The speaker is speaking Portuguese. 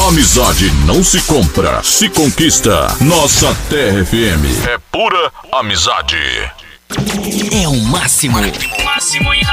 Amizade não se compra, se conquista. Nossa Terra FM é pura amizade. É o máximo. Máximo em